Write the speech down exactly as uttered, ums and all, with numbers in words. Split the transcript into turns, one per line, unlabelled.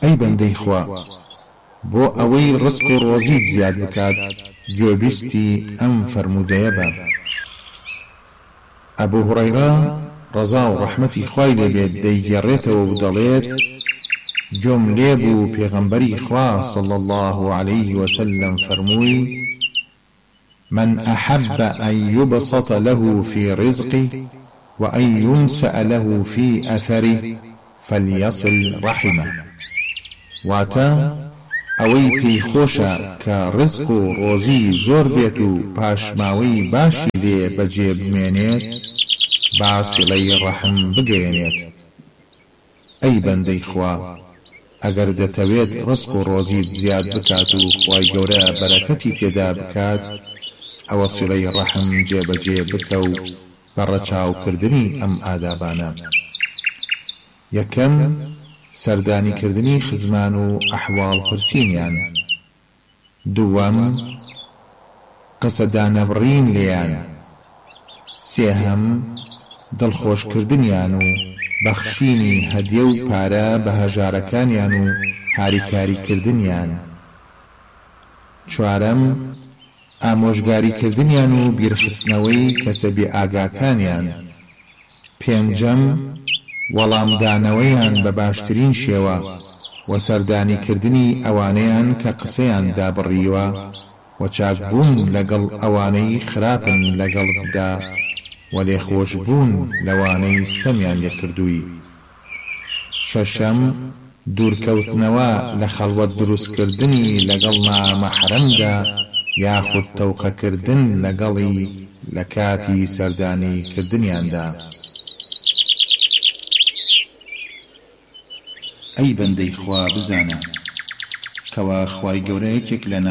ئەی بەندەی خوا بۆ ئەوەی ڕزق و ڕۆزیت زیاد بکات گوێبیستی ئەم فەرموودەیە بە. ئەبوو هوڕەیرە ڕەزا و ڕەحمەتی خوای لێبێت دەیگەڕێتەوە و دەڵێت گوێم لێبوو پێغەمبەری خوا صلی الله عليه وسلم فەرمووی من أحب أن يبسط له في رزقه وأن ينسأ له في أثره فليصل رحمه. واتا ئەوەی پێی خۆشە کە ڕزق و ڕۆزی زۆر بێت و پاشماوەی باشی لێ بەجێ بمێنێت با سیلەی ڕەحم بگەێنێت. ئەی بەندەی خوا ئەگەر دەتەوێت ڕزق و ڕۆزیت زیاد بکات و خوای گەورە بەرەکەتی تێدا بکات ئەوە سیلەی ڕەحم جێبەجێ بکە و بەڕەچاوکردنی ئەم ئادابانە. یەکەم سەردانیکردنی خزمان و ئەحواڵ پرسینیان. دووەم قسەدانەبڕین لێیان. سێهەم دڵخۆشکردنیان و بەخشینی هەدیە و پارە بە هەژارەکانیان و هاریکاریکردنیان. چوارەم ئامۆژگاریکردنیان و بیرخستنەوەی کەسە بێئاگاکانیان. پێنجەم وەڵامدانەوەیان بە باشترین شێوە و سەردانیکردنی ئەوانەیان کە قسەیان دابڕیوە و چاکبوون لەگەڵ ئەوانەی خراپن لەگەڵدا و لێخۆشبوون لەوانەی ستەمیان لێکردووی. شەشەم دوورکەوتنەوە لە خەڵوەت دروستکردنی لەگەڵ نامەحرەمدا یاخود تەوقەکردن لەگەڵی لە کاتی سەردانیکردنیاندا. ئەی بەندەی خوا بزانە کەوا خوای گەورە یەکێک لە